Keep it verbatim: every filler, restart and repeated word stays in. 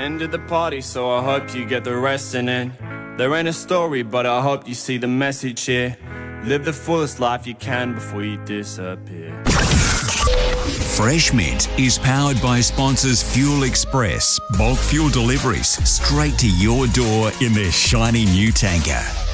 End of the party, so I hope you get the rest in it. There ain't a story, but I hope you see the message here. Live the fullest life you can before you disappear. Fresh Mint is powered by sponsors Fuel Express, bulk fuel deliveries straight to your door in their shiny new tanker.